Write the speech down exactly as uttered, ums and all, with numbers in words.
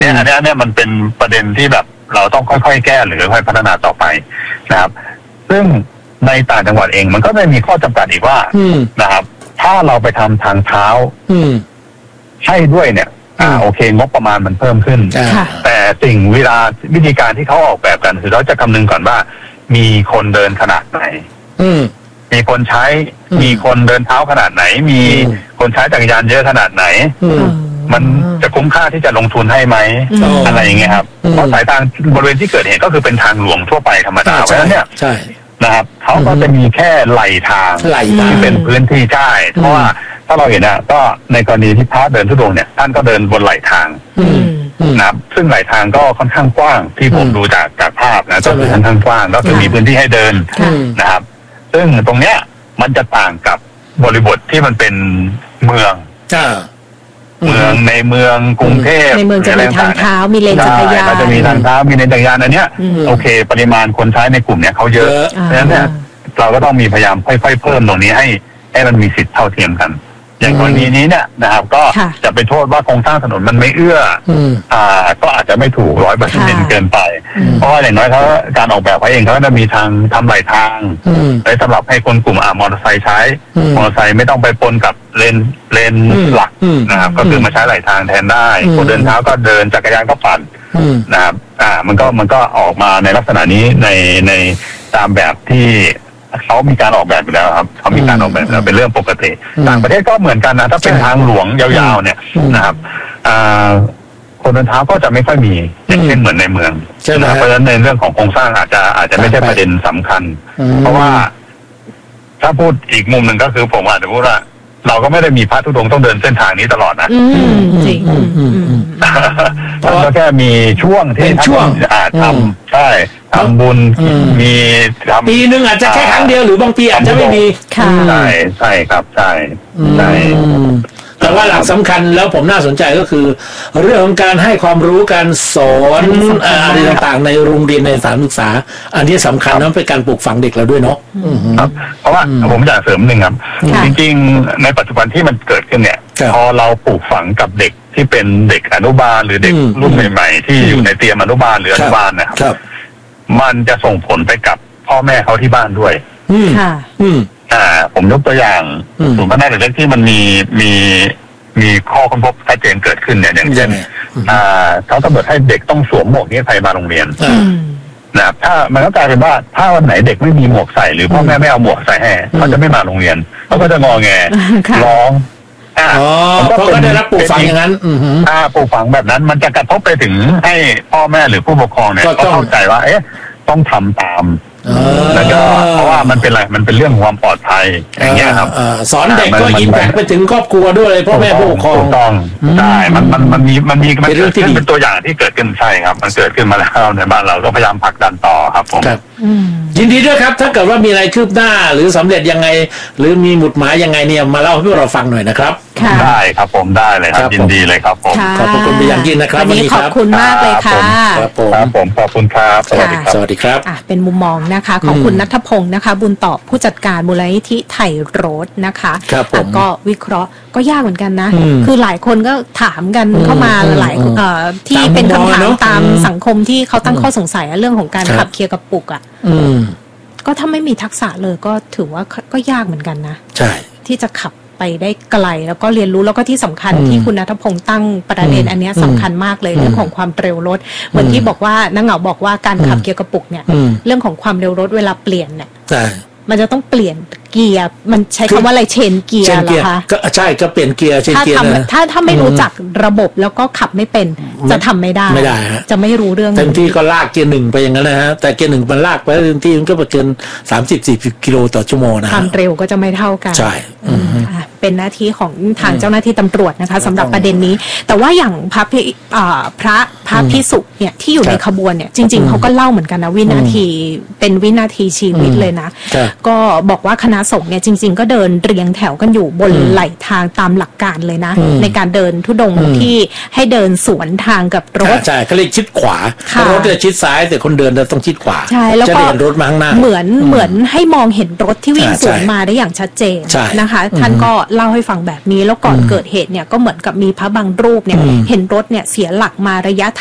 เนี่ยอันนี้เนี่ยมันเป็นประเด็นที่แบบเราต้องค่อยๆแก้หรือค่อยๆพัฒนาต่อไปนะครับซึ่งในต่างจังหวัดเองมันก็จะมีข้อจำกัดอีกว่านะครับถ้าเราไปทำทางเท้าให้ด้วยเนี่ยอ่าโอเคงบประมาณมันเพิ่มขึ้นแต่สิ่งเวลาวิธีการที่เขาออกแบบกันคือเราจะคำนึงก่อนว่ามีคนเดินขนาดไหนมีคนใช้มีคนเดินเท้าขนาดไหนมีคนใช้จักรยานเยอะขนาดไหนมันจะคุ้มค่าที่จะลงทุนให้ไหมอะไรอย่างเงี้ยครับเพราะสายทางบริเวณที่เกิดเหตุก็คือเป็นทางหลวงทั่วไปธรรมดาเพราะฉะนั้นเนี่ยนะครับเขาก็จะมีแค่ไหลทางที่เป็นพื้นที่ใช่เพราะว่าถ้าเราเห็นอ่ะก็ในกรณีที่พระเดินทุดงค์เนี่ยท่านก็เดินบนไหลทางนะครับซึ่งไหลทางก็ค่อนข้างกว้างที่ผมดูจากจากภาพนะก็คือค่อนข้างกว้างก็คือมีพื้นที่ให้เดินนะครับซึ่งตรงเนี้ยมันจะต่างกับบริบทที่มันเป็นเมืองเมืองในเมืองกรุงเทพในเมืองจะมีทางเท้ามีเลนจักรยานก็จะมีทางเท้ามีเลนจักรยานอันเนี้ยโอเคปริมาณคนใช้ในกลุ่มเนี้ยเขาเยอะเพราะฉะนั้นเนี่ยเราก็ต้องมีพยายามค่อยๆเพิ่มตรงนี้ให้ให้มันมีสิทธิ์เท่าเทียมกันอย่างกรณีนี้เนี่ยนะครับก็จะไปโทษว่าโครงสร้างถนนมันไม่เอื้ออ่าก็อาจจะไม่ถูกร้อยเปอร์เซ็นต์เกินไปเพราะว่าอย่างน้อยเขาการออกแบบไว้เองเขาจะมีทางทำไหลทางไว้สำหรับให้คนกลุ่มอ่ามอเตอร์ไซค์ใช้มอเตอร์ไซค์ไม่ต้องไปปนกับเลนเลนหลักนะครับก็คือมาใช้ไหลทางแทนได้คนเดินเท้าก็เดินจักรยานก็ปั่นนะครับอ่ามันก็มันก็ออกมาในลักษณะนี้ในในตามแบบที่เขามีการออกแบบอยู่แล้วครับเขามีการออกแบบแล้วเป็นเรื่องปกติต่างประเทศก็เหมือนกันนะถ้าเป็นทางหลวงยาวๆเนี่ยนะครับคนเดินเท้าก็จะไม่ค่อยมีอย่างเช่นเหมือนในเมืองนะเพราะฉะนั้นในเรื่องของโครงสร้างอาจจะอาจจะไม่ใช่ประเด็นสำคัญเพราะว่าถ้าพูดอีกมุมหนึ่งก็คือผมอาจจะพูดว่าเราก็ไม่ได้มีพระธุดงค์ต้องเดินเส้นทางนี้ตลอดนะจริงท่านก็แค่มีช่วงที่ช่วงอาจทำใช่ทำบุญมีทำปีหนึ่งอาจจะแค่ครั้งเดียวหรือบางปีอาจจะไม่มีใช่ใช่ครับใช่ใช่แต่ว่าหลักสำคัญแล้วผมน่าสนใจก็คือเรื่องของการให้ความรู้การสอนอะไรต่างๆในโรงเรียนในสถานศึกษาอันนี้สำคัญนะเป็นการปลูกฝังเด็กเราด้วยเนาะครับเพราะว่าผมอยากเสริมหนึ่งครับจริงๆในปัจจุบันที่มันเกิดขึ้นเนี่ยพอเราปลูกฝังกับเด็กที่เป็นเด็กอนุบาลหรือเด็กรุ่นใหม่ๆที่อยู่ในเตรียมอนุบาลหรืออนุบาลนะครับมันจะส่งผลไปกับพ่อแม่เขาที่บ้านด้วยค่ะอ่าผมยกตัวอย่างศูนย์พัฒนาเด็กเล็กที่มันมีมีมีข้อค้นพบชัดเจนเกิดขึ้นเนี่ยอย่างเช่นอ่าเขากำหนดให้เด็กต้องสวมหมวกนิรภัยมาโรงเรียนนะครับถ้ามันก็กลายเป็นว่าถ้าวันไหนเด็กไม่มีหมวกใส่หรือพ่อแม่ไม่เอาหมวกใส่ให้เขาจะไม่มาโรงเรียนเขาก็จะงอแงร้องอ๋อเขาก็ได้รับปลูกฝังอย่างนั้นอ่าปลูกฝังแบบนั้นมันจะกระทบไปถึงให้พ่อแม่หรือผู้ปกครองเนี่ยก็เข้าใจว่าเอ๊ะต้องทำตามแล้วก็เพราะว่ามันเป็นอะไรมันเป็นเรื่องความปลอดภัยอย่างเงี้ยครับสอนเด็กก็อิมแพคไปถึงครอบครัวด้วยพ่อแม่ผู้ปกครองต้องใช่มันมันมันมีมันมีมันเกิดขึ้นเป็นตัวอย่างที่เกิดขึ้นใช่ครับมันเกิดขึ้นมาแล้วในบ้านเราก็พยายามผลักดันต่อครับผมยินดีด้วยครับถ้าเกิดว่ามีอะไรคืบหน้าหรือสำเร็จยังไงหรือมีหมุดหมายยังไงเนี่ยมาเล่าให้พวกเราฟังหน่อยนะครับได้ครับผมได้เลยครับยินดีเลยครับผมขอบคุณเป็นอย่างยิ่งนะครับวันนี้ขอบคุณมากเลยค่ะครับผมครับผมขอบคุณครับสวัสดีครับสวัสดีครับอ่ะเป็นมุมมองนะคะของคุณณัฐพงศ์นะคะบุญตอบผู้จัดการมูลนิธิไทยโรสนะคะก็วิเคราะห์ก็ยากเหมือนกันนะคือหลายคนก็ถามกันเข้ามาหลายที่เป็นคำถามตามสังคมที่เขาตั้งข้อสงสัยเรื่องของการขับเคียร์กระปุกอ่ะก็ถ้าไม่มีทักษะเลยก็ถือว่าก็ยากเหมือนกันนะใช่ที่จะขับไปได้ไกลแล้วก็เรียนรู้แล้วก็ที่สำคัญที่คุณณัฐพงศ์ตั้งประเด็นอันนี้สำคัญมากเลยเรื่องของความเร็วรถเหมือนที่บอกว่านักเหงาบอกว่าการขับเกียร์กระปุกเนี่ยเรื่องของความเร็วรถเวลาเปลี่ยนเนี่ยมันจะต้องเปลี่ยนเกียร์มันใช้คำว่าอะไรเชนเกียร์เหรอคะก็ใช่ก็เปลี่ยนเกียร์เชนเกียร์นะถ้าถ้าไม่รู้จักระบบแล้วก็ขับไม่เป็นจะทำไม่ได้ไม่ได้ฮะจะไม่รู้เรื่องเต็มที่ก็ลากเกียร์หนึ่งไปอย่างนั้นนะฮะแต่เกียร์หนึ่งมันลากไปเต็มที่มันก็เกินสามสิบสี่สิบกิโลต่อชั่วโมงนะความเร็วก็จะไม่เท่ากันใช่เป็นหน้าที่ของทางเจ้าหน้าที่ตำรวจนะคะสำหรับประเด็นนี้แต่ว่าอย่างพระพระพระภิกษุเนี่ยที่อยู่ในขบวนเนี่ยจริงๆเขาก็เล่าเหมือนกันนะวินาทีเป็นวินาทีชีวิตเลยนะก็บอกว่าคณะสงฆ์เนี่ยจริงๆก็เดินเรียงแถวกันอยู่บนไหลทางตามหลักการเลยนะในการเดินธุดงค์ที่ให้เดินสวนทางกับรถใช่เขาเรียกชิดขวารถจะชิดซ้ายแต่คนเดินจะต้องชิดขวาใช่แล้วก็จะเห็นรถมาข้างหน้าเหมือนเหมือนให้มองเห็นรถที่วิ่งสวนมาได้อย่างชัดเจนนะคะท่านก็เล่าให้ฟังแบบนี้แล้วก่อนเกิดเหตุเนี่ยก็เหมือนกับมีพระบางรูปเนี่ยเห็นรถเนี่ยเสียหลักมาระยะ